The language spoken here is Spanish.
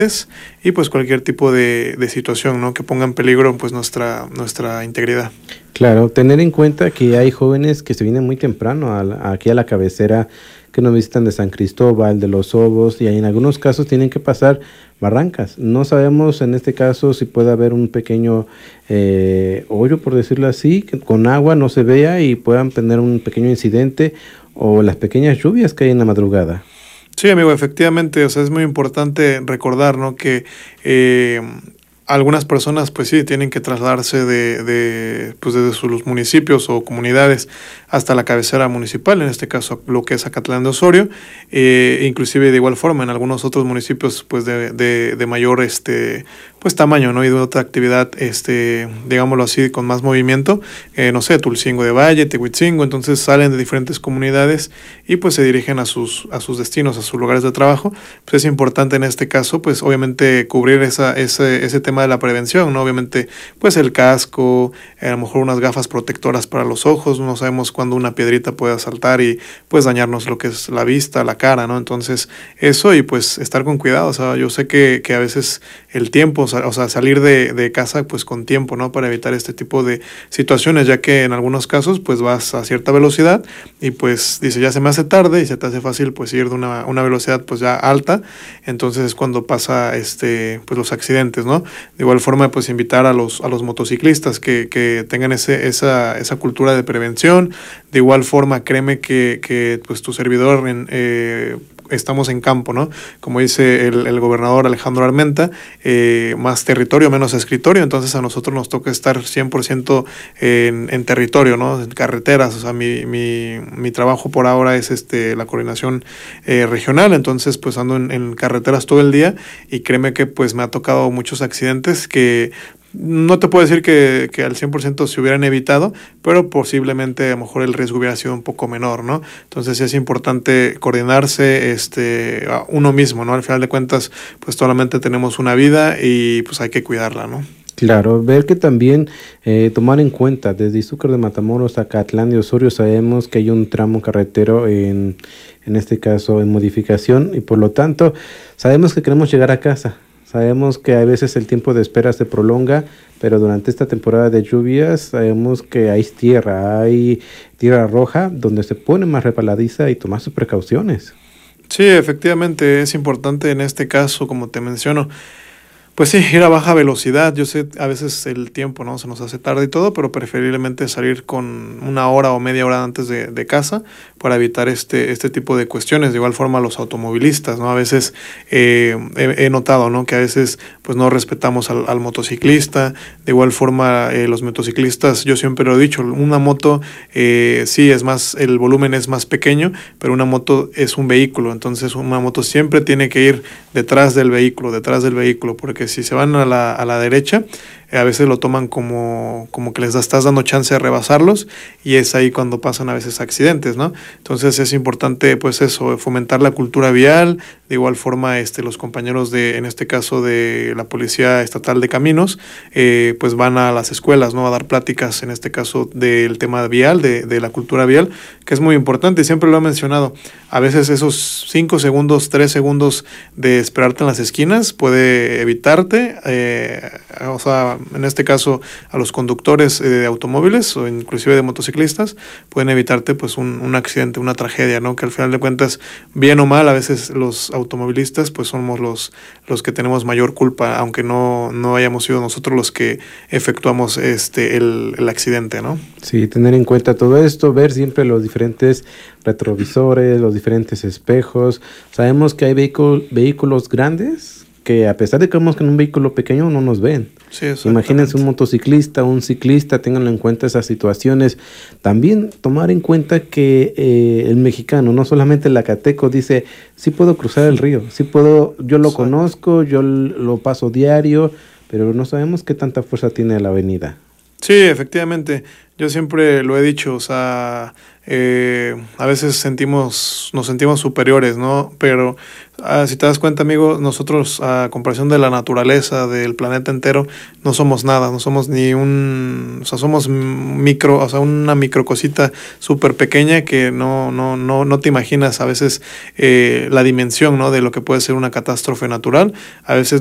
y pues cualquier tipo de situación, ¿no?, que ponga en peligro pues nuestra integridad. Claro, tener en cuenta que hay jóvenes que se vienen muy temprano aquí a la cabecera, que nos visitan de San Cristóbal, de Los Obos, y en algunos casos tienen que pasar barrancas. No sabemos en este caso si puede haber un pequeño hoyo, por decirlo así, que con agua no se vea y puedan tener un pequeño incidente, o las pequeñas lluvias que hay en la madrugada. Sí, amigo, efectivamente, o sea, es muy importante recordar, ¿no?, que algunas personas pues sí tienen que trasladarse pues desde sus municipios o comunidades hasta la cabecera municipal, en este caso lo que es Acatlán de Osorio, inclusive de igual forma en algunos otros municipios pues de mayor pues tamaño, ¿no?, y de otra actividad, digámoslo así, con más movimiento, no sé, Tulcingo de Valle, Tehuitzingo, entonces salen de diferentes comunidades y pues se dirigen a sus destinos, a sus lugares de trabajo. Pues es importante en este caso pues obviamente cubrir ese tema de la prevención, ¿no? Obviamente pues el casco, a lo mejor unas gafas protectoras para los ojos, no sabemos cuándo una piedrita pueda saltar y pues dañarnos lo que es la vista, la cara, ¿no? Entonces eso, y pues estar con cuidado, o sea, yo sé que a veces el tiempo, o sea, salir de casa pues con tiempo, ¿no?, para evitar este tipo de situaciones, ya que en algunos casos pues vas a cierta velocidad y pues dice, ya se me hace tarde y se te hace fácil pues ir de una velocidad pues ya alta, entonces es cuando pasa pues los accidentes, ¿no? De igual forma pues invitar a los motociclistas que tengan esa cultura de prevención. De igual forma créeme que pues tu servidor estamos en campo, ¿no? Como dice el gobernador Alejandro Armenta, más territorio, menos escritorio, entonces a nosotros nos toca estar 100% en territorio, ¿no?, en carreteras, o sea, mi trabajo por ahora es la coordinación regional, entonces pues ando en carreteras todo el día y créeme que pues me ha tocado muchos accidentes que no te puedo decir que al 100% se hubieran evitado, pero posiblemente a lo mejor el riesgo hubiera sido un poco menor, ¿no? Entonces sí es importante coordinarse a uno mismo, ¿no? Al final de cuentas, pues solamente tenemos una vida y pues hay que cuidarla, ¿no? Claro, ver que también tomar en cuenta desde Izúcar de Matamoros a Acatlán de Osorio, sabemos que hay un tramo carretero en este caso en modificación, y por lo tanto sabemos que queremos llegar a casa. Sabemos que a veces el tiempo de espera se prolonga, pero durante esta temporada de lluvias sabemos que hay tierra roja donde se pone más resbaladiza y tomar sus precauciones. Sí, efectivamente es importante en este caso, como te menciono, pues sí, ir a baja velocidad. Yo sé, a veces el tiempo, ¿no?, se nos hace tarde y todo, pero preferiblemente salir con una hora o media hora antes de casa para evitar este tipo de cuestiones. De igual forma los automovilistas, ¿no? A veces he notado, ¿no?, que a veces pues no respetamos al motociclista. De igual forma los motociclistas, yo siempre lo he dicho, una moto sí es más, el volumen es más pequeño, pero una moto es un vehículo, entonces una moto siempre tiene que ir detrás del vehículo, porque si se van a la derecha, a veces lo toman como que estás dando chance de rebasarlos, y es ahí cuando pasan a veces accidentes, ¿no? Entonces es importante pues eso, fomentar la cultura vial. De igual forma los compañeros en este caso de la Policía Estatal de Caminos, pues van a las escuelas, ¿no?, a dar pláticas, en este caso del tema vial, de la cultura vial, que es muy importante, y siempre lo he mencionado. A veces esos 5 segundos, 3 segundos de esperarte en las esquinas puede evitarte, o sea, en este caso a los conductores de automóviles o inclusive de motociclistas, pueden evitarte pues un accidente, una tragedia, ¿no?, que al final de cuentas, bien o mal, a veces los automovilistas pues somos los que tenemos mayor culpa, aunque no hayamos sido nosotros los que efectuamos el accidente, ¿no? Sí, tener en cuenta todo esto, ver siempre los diferentes retrovisores, los diferentes espejos. Sabemos que hay vehículos grandes que, a pesar de que vamos en un vehículo pequeño, no nos ven. Sí, imagínense un motociclista, un ciclista, tengan en cuenta esas situaciones. También tomar en cuenta que el mexicano, no solamente el acateco, dice, sí puedo cruzar el río, sí puedo, yo lo conozco, yo lo paso diario, pero no sabemos qué tanta fuerza tiene la avenida. Sí, efectivamente. Yo siempre lo he dicho, o sea, A veces nos sentimos superiores, ¿no? Pero si te das cuenta, amigo, nosotros, a comparación de la naturaleza, del planeta entero, no somos nada, no somos ni o sea, somos o sea, una microcosita súper pequeña que no te imaginas a veces la dimensión, ¿no? De lo que puede ser una catástrofe natural. A veces